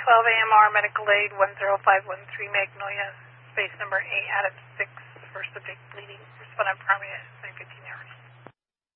AMR medical aid 10513 Magnolia, space number 8 out of 6 for subject bleeding. Respondent primary at 9:15 hours.